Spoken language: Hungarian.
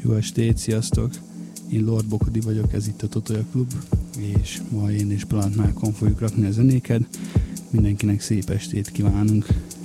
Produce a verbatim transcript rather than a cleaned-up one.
Jó estét, sziasztok! Én Lord Bokodi vagyok, ez itt a Totoja Klub, és ma én és Plant Malcolm fogjuk rakni a zenéket. Mindenkinek szép estét kívánunk!